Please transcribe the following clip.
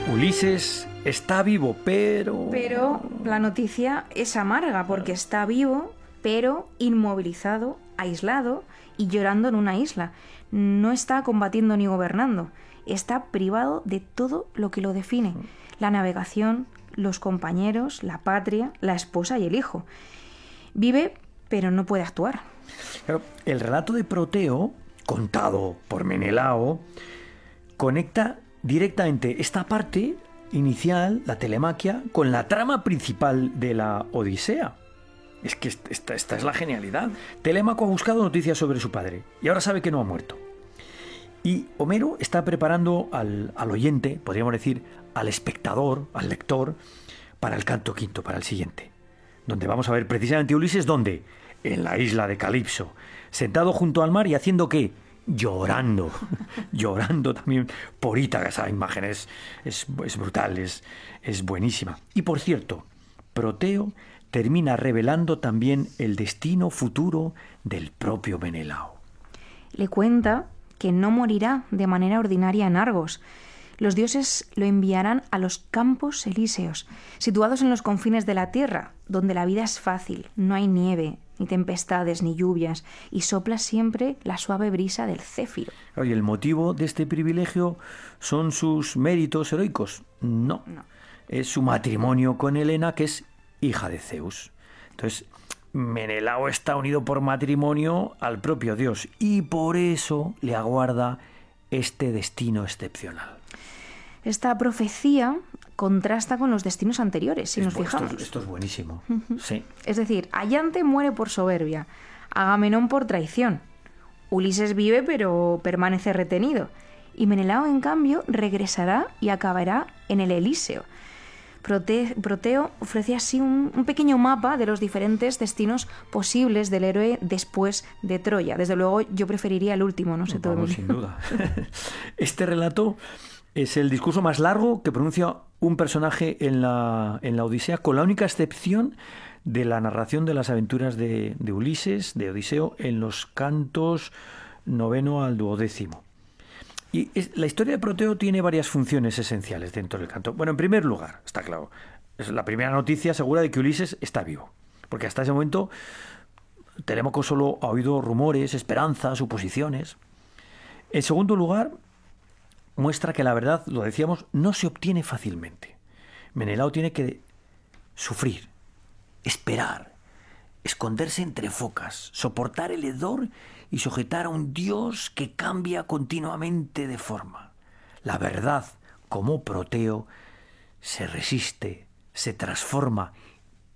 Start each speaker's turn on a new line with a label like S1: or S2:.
S1: Ulises está vivo, pero...
S2: Pero la noticia es amarga porque está vivo, pero inmovilizado, aislado y llorando en una isla. No está combatiendo ni gobernando. Está privado de todo lo que lo define. La navegación, los compañeros, la patria, la esposa y el hijo. Vive, pero no puede actuar.
S1: Claro, el relato de Proteo, contado por Menelao, conecta directamente esta parte inicial, la telemaquia, con la trama principal de la Odisea. Es que esta es la genialidad. Telémaco ha buscado noticias sobre su padre y ahora sabe que no ha muerto. Y Homero está preparando al oyente, podríamos decir, al espectador, al lector, para el canto quinto, para el siguiente, donde vamos a ver precisamente a Ulises, ¿dónde? En la isla de Calipso, sentado junto al mar y haciendo ¿qué? Llorando, llorando también por Ítaca. Esa imagen es brutal, es buenísima. Y por cierto, Proteo termina revelando también el destino futuro del propio Menelao.
S2: Le cuenta que no morirá de manera ordinaria en Argos. Los dioses lo enviarán a los campos elíseos, situados en los confines de la tierra, donde la vida es fácil, no hay nieve, ni tempestades, ni lluvias, y sopla siempre la suave brisa del céfiro.
S1: ¿Y el motivo de este privilegio son sus méritos heroicos? No. Es su matrimonio con Helena, que es hija de Zeus. Entonces, Menelao está unido por matrimonio al propio Dios, y por eso le aguarda este destino excepcional.
S2: Esta profecía contrasta con los destinos anteriores, si nos fijamos.
S1: Esto es buenísimo. Sí.
S2: Es decir, Ayante muere por soberbia, Agamenón por traición, Ulises vive pero permanece retenido, y Menelao, en cambio, regresará y acabará en el Elíseo. Proteo ofrece así un pequeño mapa de los diferentes destinos posibles del héroe después de Troya. Desde luego, yo preferiría el último, no sé tú.
S1: Vamos, sin duda. Este relato es el discurso más largo que pronuncia un personaje en la Odisea, con la única excepción de la narración de las aventuras de Ulises, de Odiseo, en los cantos 9 al 12. Y la historia de Proteo tiene varias funciones esenciales dentro del canto. Bueno, en primer lugar, está claro, es la primera noticia segura de que Ulises está vivo, porque hasta ese momento Telémaco solo ha oído rumores, esperanzas, suposiciones. En segundo lugar, muestra que la verdad, lo decíamos, no se obtiene fácilmente. Menelao tiene que sufrir, esperar, esconderse entre focas, soportar el hedor y sujetar a un Dios que cambia continuamente de forma. La verdad, como Proteo, se resiste, se transforma